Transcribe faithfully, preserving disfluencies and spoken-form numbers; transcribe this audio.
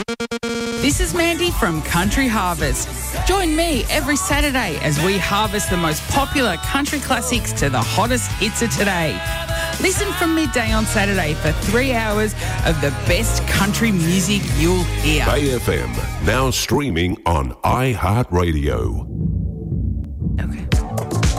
This is Mandy from Country Harvest. Join me every Saturday as we harvest the most popular country classics to the hottest hits of today. Listen from midday on Saturday for three hours of the best country music you'll hear. Bay F M, now streaming on iHeartRadio.